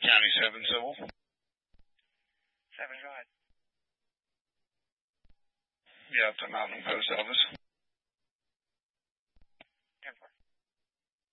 County 7 Civil. 7, go ahead. Yeah, it's the Mountain Post Office.